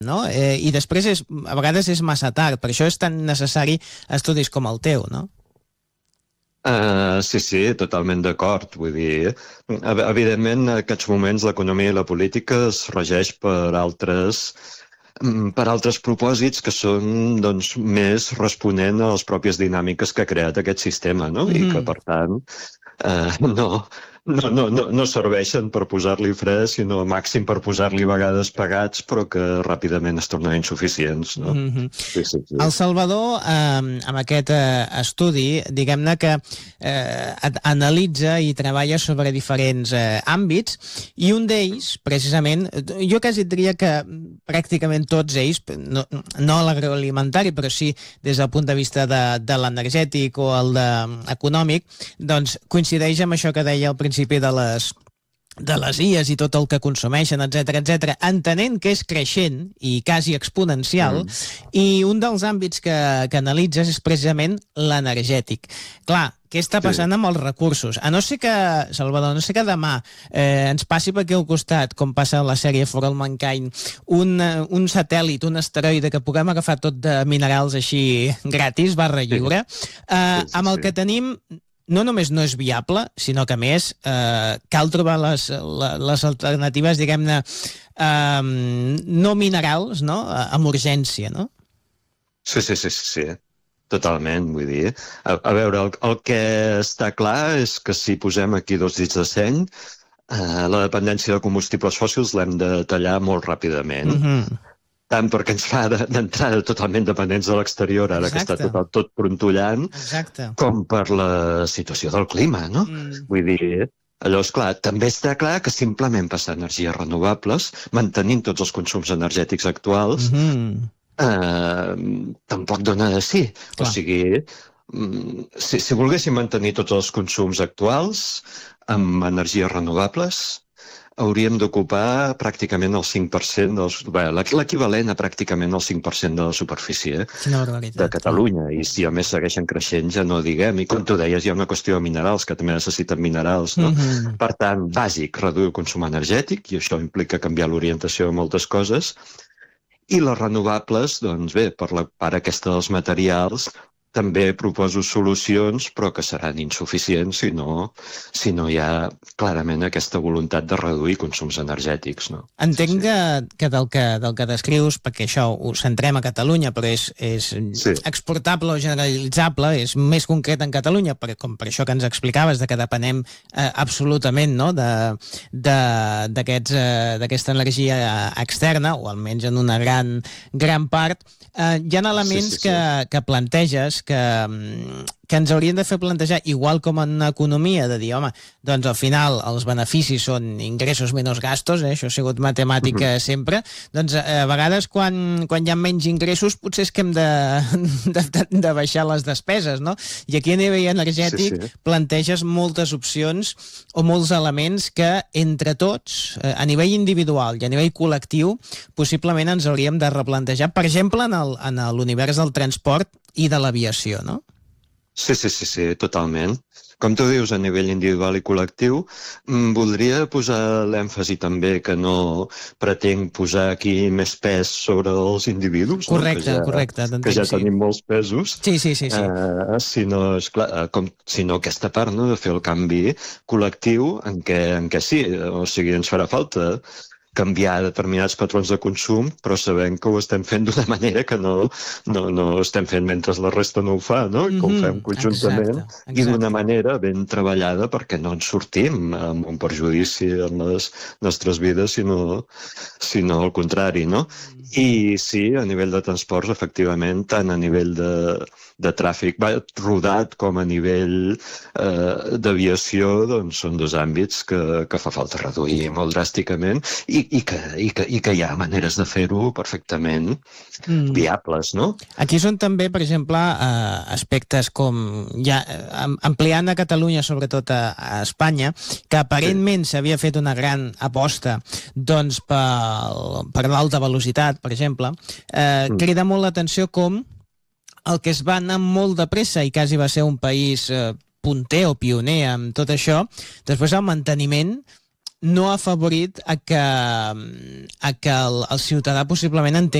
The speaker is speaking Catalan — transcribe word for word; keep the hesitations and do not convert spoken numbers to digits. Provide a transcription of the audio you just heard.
no? Eh, I després és, a vegades és massa tard, per això és tan necessari estudis com el teu, no? Uh, sí, sí, totalment d'acord. Vull dir, ev- evidentment, en aquests moments l'economia i la política es regeix per altres mm, per altres propòsits que són, doncs, més responent a les pròpies dinàmiques que ha creat aquest sistema, no? I que, per tant, eh, no, no, no, no, no serveixen per posar-li fre, sinó màxim per posar-li vegades pagats, però que ràpidament es tornen insuficients, no? Mm-hmm. Sí, sí, sí. El Salvador, eh, amb aquest eh, estudi, diguem-ne que eh, at- analitza i treballa sobre diferents eh, àmbits, i un d'ells, precisament, eh, jo quasi et diria que pràcticament tots ells, no, no l'agroalimentari, però sí des del punt de vista de, de l'energètic o el de, econòmic, doncs coincideix amb això que deia al principi de les de les I As i tot el que consumeixen, etcètera, etcètera, entenent que és creixent i quasi exponencial, mm. i un dels àmbits que, que analitzes és precisament l'energètic. Clar, què està passant sí. amb els recursos? A no ser que, Salvador, no sé que demà eh, ens passi per aquí al costat, com passa a la sèrie For All Mankind, un, uh, un satèl·lit, un asteroide que puguem agafar tot de minerals així gratis, barra lliure, sí. eh, sí, sí, amb el sí. que tenim no només no és viable, sinó que a més eh, cal trobar les, les alternatives, diguem-ne, eh, no minerals, no? Amb urgència, no? Sí, sí, sí, sí, sí. Totalment, vull dir. A, a veure, el, el que està clar és que si posem aquí dos dits de seny, eh, la dependència de combustibles fòssils l'hem de tallar molt ràpidament. Mm-hmm. Tant perquè ens fa d'entrada totalment dependents de l'exterior, ara Exacte. que està tot, tot prontollant, Exacte. com per la situació del clima, no? Mm. Vull dir, allò és clar. També està clar que simplement passar energies renovables, mantenint tots els consums energètics actuals, mm-hmm. eh, tampoc dona de sí. Clar. O sigui, si, si volguéssim mantenir tots els consums actuals amb energies renovables, hauríem d'ocupar pràcticament el cinc per cent dels... Bé, l'equivalent a pràcticament el cinc per cent de la superfície de Catalunya. I si a més segueixen creixent, ja no diguem. I com tu deies, hi ha una qüestió de minerals, que també necessiten minerals, no? Mm-hmm. Per tant, bàsic, reduir el consum energètic, i això implica canviar l'orientació de moltes coses. I les renovables, doncs bé, per la part aquesta dels materials, també proposo solucions, però que seran insuficients si no, si no hi ha clarament aquesta voluntat de reduir consums energètics. No? Entenc sí, sí. que, que, del que del que descrius, perquè això ho centrem a Catalunya, però és, és sí. exportable o generalitzable, és més concret en Catalunya, per, com per això que ens explicaves, de que depenem eh, absolutament no? d'aquesta eh, energia externa, o almenys en una gran, gran part. Eh, hi ha elements sí, sí, sí. Que, que planteges que, que ens haurien de fer plantejar, igual com en economia, de dir, home, doncs al final els beneficis són ingressos menys gastos, eh? Això ha sigut matemàtica uh-huh. sempre, doncs a vegades quan, quan hi ha menys ingressos potser és que hem de, de, de, de baixar les despeses, no? I aquí a nivell energètic sí, sí. planteges moltes opcions o molts elements que entre tots, a nivell individual i a nivell col·lectiu, possiblement ens hauríem de replantejar, per exemple, en el, en l'univers del transport i de l'aviació, no? Sí, sí, sí, sí, totalment. Com tu dius, a nivell individual i col·lectiu, voldria posar l'èmfasi també que no pretenc posar aquí més pes sobre els individus. Correcte, no? que ja, correcte. Que ja sí. tenim molts pesos. Sí, sí, sí. sí. Uh, sinó, esclar, com, sinó aquesta part no, de fer el canvi col·lectiu en què, en què sí, o sigui, ens farà falta canviar determinats patrons de consum, però sabem que ho estem fent d'una manera que no, no, no estem fent mentre la resta no ho fa, no? I que ho fem conjuntament exacte, exacte. I d'una manera ben treballada perquè no ens sortim amb un perjudici en les nostres vides, sinó, sinó al contrari, no? I sí, a nivell de transports, efectivament, tant a nivell de, de tràfic rodat com a nivell eh, d'aviació, doncs són dos àmbits que, que fa falta reduir molt dràsticament i I que, i, que, i que hi ha maneres de fer-ho perfectament mm. viables, no? Aquí són també, per exemple, eh, aspectes com, ja ampliant a Catalunya, sobretot a, a Espanya, que aparentment s'havia sí. fet una gran aposta doncs, per, per l'alta velocitat, per exemple, eh, mm. crida molt l'atenció com el que es va anar molt de pressa i quasi va ser un país eh, punter o pioner amb tot això, després el manteniment no ha afavorit a que, a que el, el ciutadà possiblement entengui